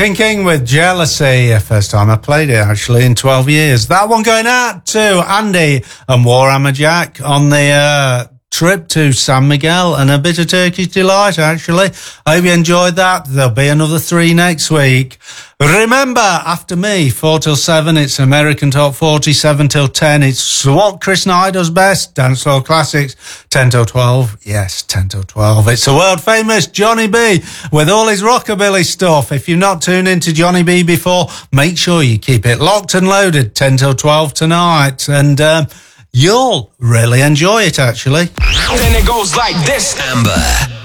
King with Jealousy. First time I played it, actually, in 12 years. That one going out to Andy and Warhammer Jack on the trip to San Miguel, and a bit of Turkish delight, actually. I hope you enjoyed that. There'll be another 3 next week. Remember, after me, 4 till 7, it's American Top 40, 7 till 10. It's what Chris Knight does best, Dancehall Classics, 10 till 12. Yes, 10 till 12. It's the world famous Johnny B with all his rockabilly stuff. If you've not tuned into Johnny B before, make sure you keep it locked and loaded, 10 till 12 tonight. And, you'll really enjoy it, actually. Then it goes like this. Amber.